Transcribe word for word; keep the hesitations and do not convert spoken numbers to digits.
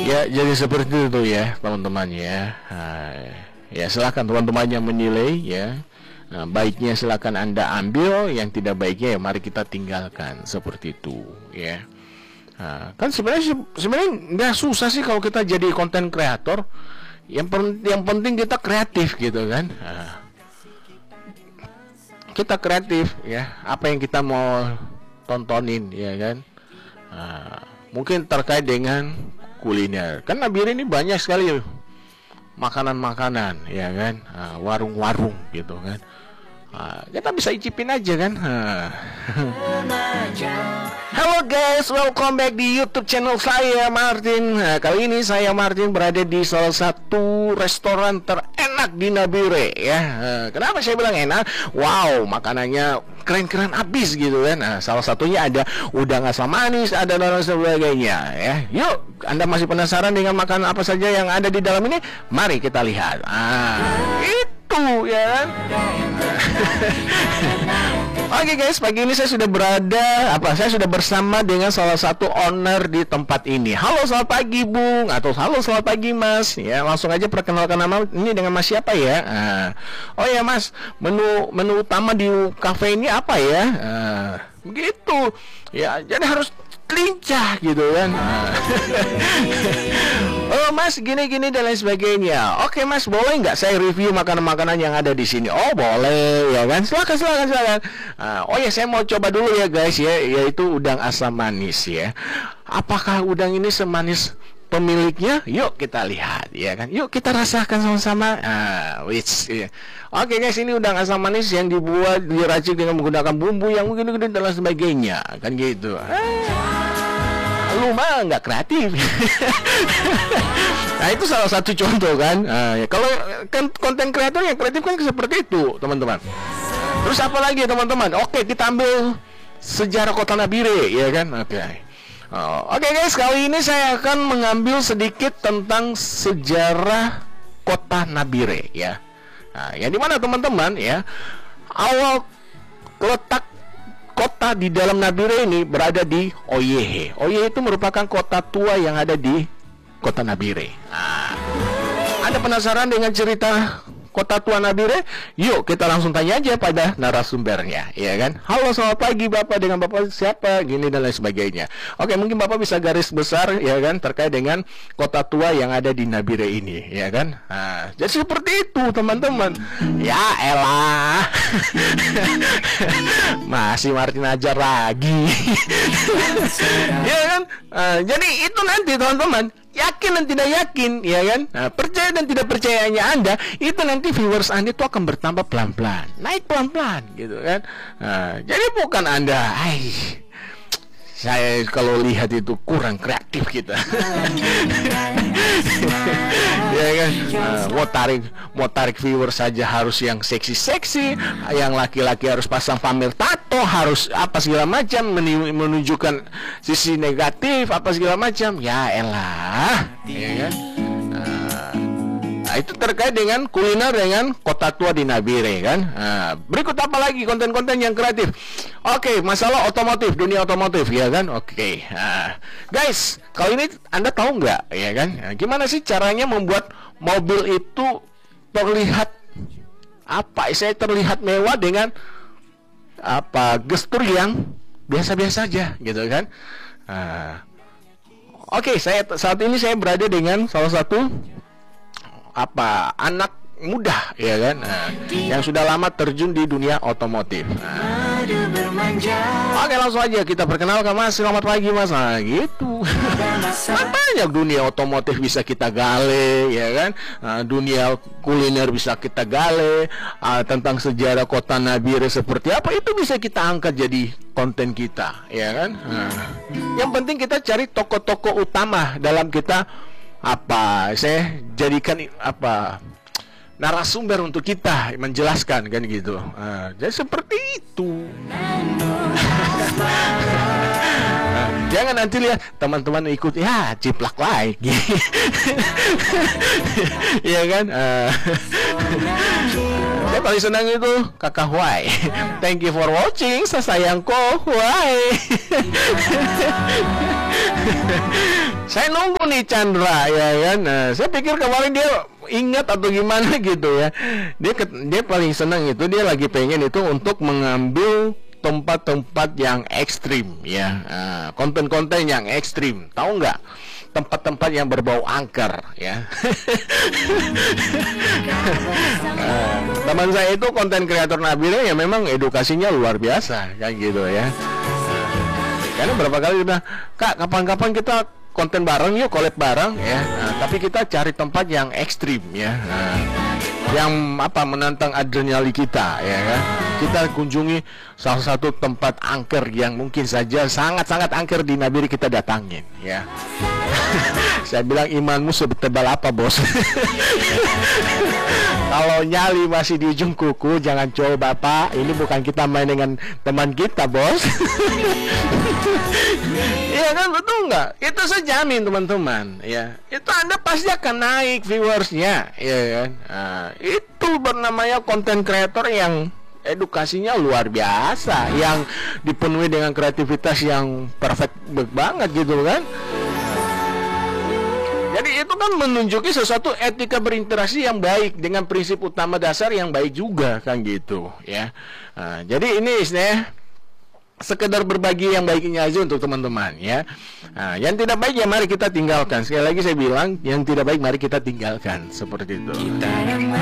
Ya, jadi seperti itu ya teman-teman ya. Nah, ya silakan teman-teman yang menilai ya. Nah, baiknya silakan Anda ambil, yang tidak baiknya ya mari kita tinggalkan, seperti itu ya. Nah, kan sebenarnya sebenarnya nggak susah sih kalau kita jadi konten kreator. Yang, yang penting kita kreatif gitu kan. Nah, kita kreatif ya, apa yang kita mau tontonin ya kan. Nah, mungkin terkait dengan kuliner, kan Nabire ini banyak sekali makanan-makanan ya kan, warung-warung nah, gitu kan. Nah, kita bisa icipin aja kan. Nah. Halo guys, welcome back di YouTube channel saya Martin. Nah, kali ini saya Martin berada di salah satu restoran terenak di Nabire ya. Nah, kenapa saya bilang enak? Wow, makanannya keren-keren abis gitu kan. Nah, salah satunya ada udang asam manis, ada dan sebagainya ya. Yuk, Anda masih penasaran dengan makanan apa saja yang ada di dalam ini? Mari kita lihat. Ah, itu ya kan. Oke okay guys, pagi ini saya sudah berada, apa saya sudah bersama dengan salah satu owner di tempat ini. Halo, selamat pagi Bung, atau halo selamat pagi Mas. Ya, langsung aja perkenalkan nama ini dengan Mas siapa ya? Nah, oh ya Mas, menu menu utama di cafe ini apa ya? Nah, begitu. Ya, jadi harus lincah gitu kan. Oh Mas, gini-gini dan lain sebagainya. Oke Mas, boleh nggak saya review makanan-makanan yang ada di sini? Oh boleh ya kan. Silakan silakan silakan. Uh, oh ya, saya mau coba dulu ya guys ya, yaitu udang asam manis ya. Apakah udang ini semanis pemiliknya? Yuk kita lihat ya kan. Yuk kita rasakan sama-sama. Ah, which ya. Oke guys, ini udang asam manis yang dibuat diracik dengan menggunakan bumbu yang begini-begini dan lain sebagainya kan gitu. Ah. Lu mah nggak kreatif. Nah itu salah satu contoh kan. Nah, ya, kalau kan konten kreator yang kreatif kan seperti itu teman-teman. Terus apa lagi teman-teman? Oke, kita ambil sejarah kota Nabire ya kan. Oke. Oh, Oke guys, kali ini saya akan mengambil sedikit tentang sejarah kota Nabire ya. Nah, yang dimana teman-teman ya, awal letak kota di dalam Nabire ini berada di Oyehe. Oyehe itu merupakan kota tua yang ada di kota Nabire. Nah, Anda penasaran dengan cerita kota tua Nabire? Yuk kita langsung tanya aja pada narasumbernya, ya kan? Halo, selamat pagi Bapak, dengan Bapak siapa? Gini dan lain sebagainya. Oke, mungkin Bapak bisa garis besar, ya kan, terkait dengan kota tua yang ada di Nabire ini, ya kan? Nah, jadi seperti itu teman-teman. Ya elah, masih Martin ajar lagi. Ya kan? Nah, jadi itu nanti teman-teman, yakin dan tidak yakin, ya kan? Nah, percaya dan tidak percayanya Anda, itu nanti viewers Anda itu akan bertambah pelan-pelan, naik pelan-pelan, gitu kan? Nah, jadi bukan Anda, ay, saya kalau lihat itu kurang kreatif kita. Ya kan? Nah, mau tarik, mau tarik viewers saja harus yang seksi-seksi, yang laki-laki harus pasang pamer tato, harus apa segala macam, menunjukkan sisi negatif apa segala macam. Ya elah, ya kan? Nah, itu terkait dengan kuliner dengan kota tua di Nabire kan. Nah, berikut apa lagi konten-konten yang kreatif? Oke, masalah otomotif, dunia otomotif ya kan. Oke, nah, guys, kalau ini Anda tahu nggak ya kan? Nah, gimana sih caranya membuat mobil itu terlihat apa? Saya terlihat mewah dengan apa gestur yang biasa-biasa aja gitu kan. Nah, oke, saya saat ini saya berada dengan salah satu apa anak muda ya kan, nah, yang sudah lama terjun di dunia otomotif. Nah, oke, langsung aja kita perkenalkan Mas. Selamat pagi Mas. Nah, gitu. Banyak dunia otomotif bisa kita gale ya kan. Nah, dunia kuliner bisa kita gale. Uh, tentang sejarah kota Nabire seperti apa itu bisa kita angkat jadi konten kita ya kan. Nah, yang penting kita cari toko-toko utama dalam kita apa saya jadikan apa narasumber untuk kita menjelaskan kan gitu. Nah, jadi seperti itu. Nah, jangan nanti lihat teman-teman ikut ya ciplak lagi. Iya kan. Uh, saya paling senang itu kakak Huai. Thank you for watching, sayangku Huai. Saya nunggu nih Chandra ya kan. Nah, saya pikir kemarin dia ingat atau gimana gitu ya. Dia dia paling senang itu, dia lagi pengen itu untuk mengambil tempat-tempat yang ekstrim ya. Nah, konten-konten yang ekstrim. Tahu nggak? Tempat-tempat yang berbau angker ya. Nah, teman saya itu konten kreator Nabila ya, memang edukasinya luar biasa kan gitu ya. Karena berapa kali udah, Kak, kapan-kapan kita konten bareng yuk, collab bareng ya. Nah, tapi kita cari tempat yang ekstrim ya. Nah, yang apa, menantang adrenalin kita ya kan. Kita kunjungi salah satu tempat angker yang mungkin saja sangat-sangat angker di Nabiri, kita datangin ya. Saya bilang, imanmu sebetebal apa, bos? Kalau nyali masih di ujung kuku, jangan coba, Pak. Ini bukan kita main dengan teman kita, bos. Iya kan, betul nggak? Itu saya jamin, teman-teman. Ya, itu Anda pasti akan naik viewersnya, ya kan? Nah, itu bernamanya konten kreator yang edukasinya luar biasa, yang dipenuhi dengan kreativitas yang perfect banget gitu kan. Jadi itu kan menunjuki sesuatu etika berinteraksi yang baik dengan prinsip utama dasar yang baik juga kan gitu ya. Nah, jadi ini istilahnya sekedar berbagi yang baiknya aja untuk teman-teman ya. Nah, yang tidak baik ya mari kita tinggalkan. Sekali lagi saya bilang, yang tidak baik mari kita tinggalkan, seperti itu.